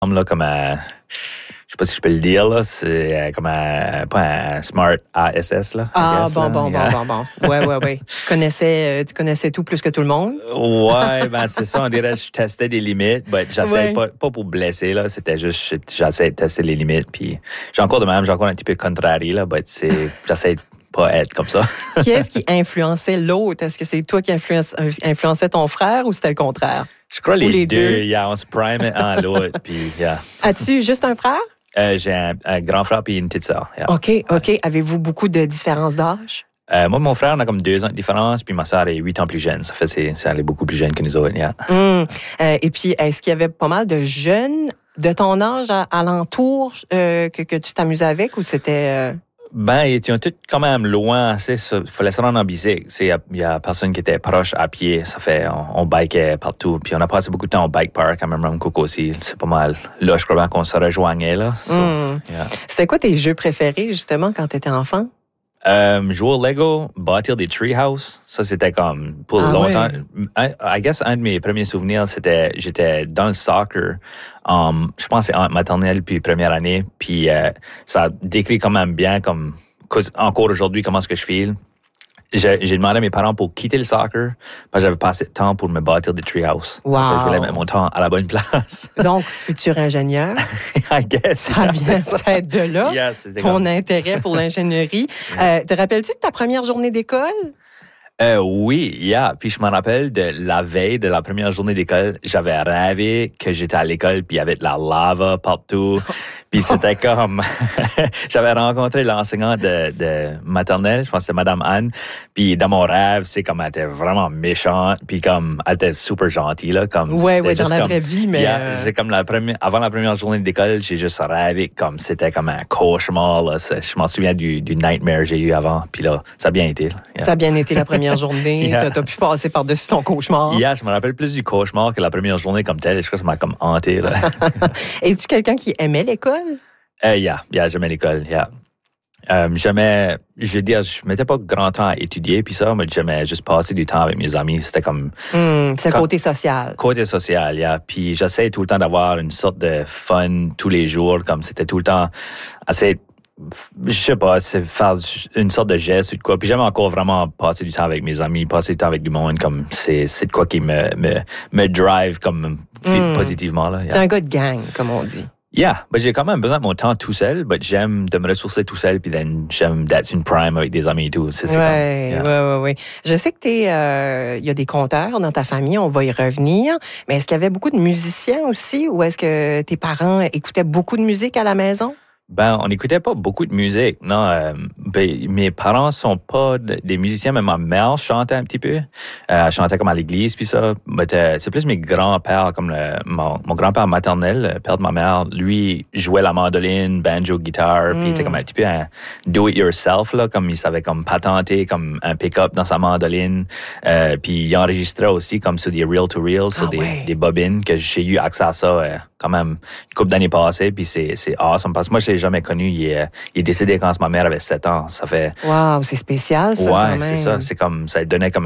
là, comme un... Je sais pas si je peux le dire, là. C'est comme un... Pas un Smart ASS, là. Ah, guess, bon. Ouais. Tu connaissais tout plus que tout le monde? Ouais, ben c'est ça. On dirait que je testais des limites. Mais j'essaie pas pour blesser, là. C'était juste... J'essaie de tester les limites. Puis j'ai encore un petit peu contrarié, là. Mais j'essaie de pas être comme ça. Qui est-ce qui influençait l'autre? Est-ce que c'est toi qui influençais ton frère ou c'était le contraire? Je crois les deux. Yeah, on se prime un à l'autre. Puis, yeah. As-tu juste un frère? J'ai un grand frère puis une petite sœur. Yeah. OK. Avez-vous beaucoup de différences d'âge? Moi, mon frère, on a comme 2 ans de différence, puis ma sœur est 8 ans plus jeune. Ça fait elle est beaucoup plus jeune que nous autres. Yeah. Et puis, est-ce qu'il y avait pas mal de jeunes de ton âge alentour que tu t'amusais avec ou c'était... Ben, ils étaient tous quand même loin. Il fallait se rendre en bicycle. Il y a personne qui était proche à pied. Ça fait, on bikait partout. Puis on a passé beaucoup de temps au bike park à Memramcook aussi. C'est pas mal. Là, je crois qu'on se rejoignait, là. Yeah. C'était quoi tes jeux préférés, justement, quand tu étais enfant? Jouer au Lego, bâtir des treehouse. Ça, c'était comme, pour longtemps. Ouais. I guess, un de mes premiers souvenirs, j'étais dans le soccer. Je pense que c'est en maternelle puis première année. Puis, ça décrit quand même bien comme, encore aujourd'hui, comment est-ce que je file. J'ai demandé à mes parents pour quitter le soccer parce que j'avais pas assez de temps pour me bâtir des treehouse. Wow. Ça fait que je voulais mettre mon temps à la bonne place. Donc, futur ingénieur. I guess. Ça vient peut-être de là. Yeah, ton intérêt pour l'ingénierie. Te rappelles-tu de ta première journée d'école? Oui, yeah. Puis je me rappelle de la veille de la première journée d'école, j'avais rêvé que j'étais à l'école puis il y avait de la lava partout. Puis c'était comme... j'avais rencontré l'enseignante de maternelle, je pense que c'était Madame Anne. Puis dans mon rêve, c'est comme elle était vraiment méchante. Puis comme elle était super gentille, là. Ouais, dans la vraie vie, mais... Yeah, c'est comme avant la première journée d'école, j'ai juste rêvé comme c'était comme un cauchemar, là. Je m'en souviens du nightmare que j'ai eu avant. Puis là, ça a bien été. Yeah. Ça a bien été la première journée. Yeah. T'as pu passer par-dessus ton cauchemar. Yeah, je me rappelle plus du cauchemar que la première journée comme telle. Je crois que ça m'a comme hanté, là. Es-tu quelqu'un qui aimait l'école? J'aimais l'école, yeah. Je mettais pas grand temps à étudier, puis ça, mais j'aimais juste passer du temps avec mes amis. C'était comme... c'est le côté social. Côté social, yeah. Puis j'essaie tout le temps d'avoir une sorte de fun tous les jours, comme c'était tout le temps assez... Je sais pas, c'est faire une sorte de geste ou de quoi. Puis j'aime encore vraiment passer du temps avec mes amis, passer du temps avec du monde, comme c'est de quoi qui me drive comme positivement, là. Yeah. T'es un gars de gang, comme on dit. Yeah, ben j'ai quand même besoin de mon temps tout seul, mais j'aime de me ressourcer tout seul, puis j'aime d'être une prime avec des amis et tout. Ouais. Je sais que il y a des conteurs dans ta famille, on va y revenir, mais est-ce qu'il y avait beaucoup de musiciens aussi, ou est-ce que tes parents écoutaient beaucoup de musique à la maison? Ben, on n'écoutait pas beaucoup de musique, non. Mes parents sont pas des musiciens, mais ma mère chantait un petit peu. Elle chantait comme à l'église, puis ça. Mais c'est plus mes grands-pères, comme mon grand-père maternel, le père de ma mère, lui jouait la mandoline, banjo, guitare, puis il était comme un petit peu un do-it-yourself, là, comme il savait comme patenter comme un pick-up dans sa mandoline. Puis il enregistrait aussi comme sur des reel-to-reel, sur des bobines, que j'ai eu accès à ça quand même une couple d'années passées, puis c'est awesome, parce que moi, je l'ai jamais connu. Il est décédé quand ma mère avait 7 ans. Ça fait... Wow, c'est spécial, ça, ouais, c'est ça. C'est comme... Ça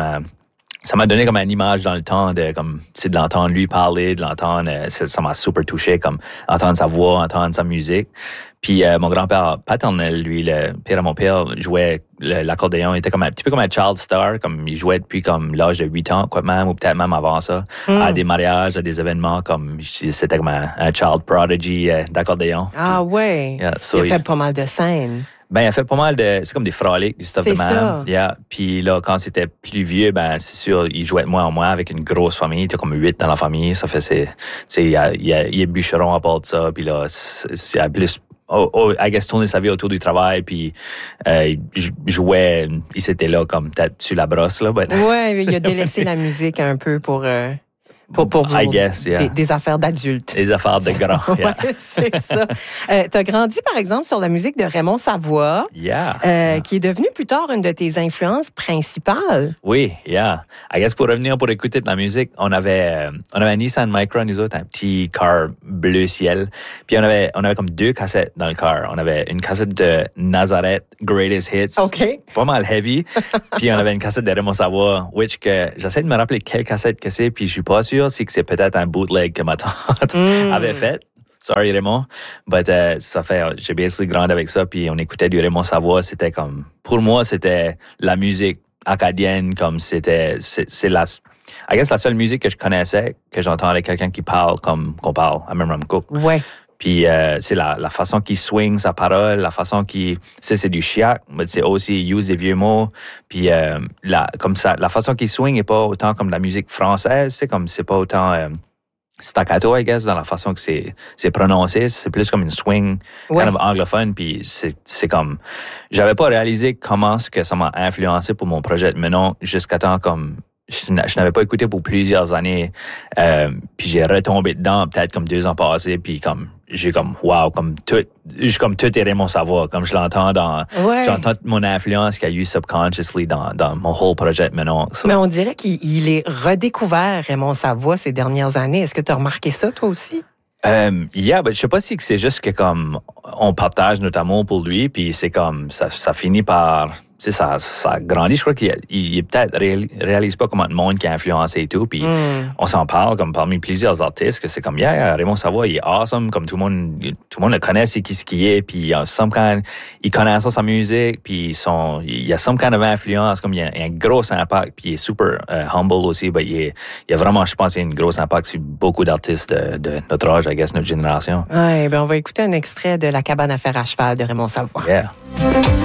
m'a donné comme une image dans le temps de l'entendre lui parler, de l'entendre... ça m'a super touché, comme entendre sa voix, entendre sa musique. Puis mon grand-père paternel, lui, le père de mon père, jouait l'accordéon. Il était comme un petit peu comme un child star, comme il jouait depuis comme l'âge de 8 ans, quoi même, ou peut-être même avant ça, à des mariages, à des événements, comme c'était comme un child prodigy d'accordéon. Ah ouais. Yeah, il a fait pas mal de scènes. Ben, il a fait pas mal c'est comme des frolics, du stuff de même. Yeah. Puis là, quand c'était plus vieux, ben, c'est sûr, il jouait de moins en moins avec une grosse famille. Il était comme 8 dans la famille. Ça fait, il est bûcheron à part de ça. Puis là, il a plus, I guess, tourner sa vie autour du travail, puis il jouait, il s'était là comme peut-être sur la brosse, là. But... ouais, il a délaissé la musique un peu pour I guess, yeah. des affaires d'adultes. Des affaires de grands, yeah. Ouais, c'est ça. Tu as grandi, par exemple, sur la musique de Raymond Savoie, qui est devenue plus tard une de tes influences principales. Oui, yeah. I guess pour revenir pour écouter de la musique, on avait un Nissan Micra, nous autres, un petit car bleu ciel. Puis on avait comme 2 cassettes dans le car. On avait une cassette de Nazareth Greatest Hits. OK. Pas mal heavy. Puis on avait une cassette de Raymond Savoie, which que j'essaie de me rappeler quelle cassette que c'est, puis je suis pas sûr si c'est peut-être un bootleg que ma tante avait fait. Sorry, Raymond. But, ça fait, j'ai bien grandi avec ça, puis on écoutait du Raymond Savoie. C'était comme, pour moi, c'était la musique acadienne, comme c'est la, I guess la seule musique que je connaissais, que j'entendais quelqu'un qui parle comme qu'on parle à Memramcook. Ouais. Puis c'est la façon qu'il swing sa parole, la façon qu'il... C'est du chiac, mais c'est aussi use des vieux mots. Puis comme ça, la façon qu'il swing est pas autant comme la musique française, c'est pas autant staccato, I guess, dans la façon que c'est prononcé. C'est plus comme une swing kind of anglophone. Puis c'est comme... J'avais pas réalisé comment ce que ça m'a influencé pour mon projet de Menon jusqu'à temps comme... Je n'avais pas écouté pour plusieurs années, puis j'ai retombé dedans peut-être comme 2 ans passés, puis comme j'ai comme wow, comme tout est Raymond Savoie, comme je l'entends j'entends mon influence qu'il y a eu subconsciously dans mon whole projet maintenant. So. Mais on dirait qu'il est redécouvert Raymond Savoie ces dernières années. Est-ce que tu as remarqué ça toi aussi? Ben, je sais pas si c'est juste que comme on partage notre amour pour lui, puis c'est comme ça finit par ça grandit. Je crois qu'il est peut-être réalise pas comment le monde qui a influencé et tout, puis on s'en parle comme parmi plusieurs artistes que c'est comme Raymond Savoie il est awesome, comme tout le monde le connaît, c'est qui ce qui est, puis il connaît sa musique, puis il y a some kind of influence, comme il y a un gros impact, puis il est super humble aussi, ben il y a vraiment, je pense, il y a un gros impact sur beaucoup d'artistes de notre âge, I guess, notre génération. Ouais, ben on va écouter un extrait de La cabane à fer à cheval de Raymond Savoie. Yeah.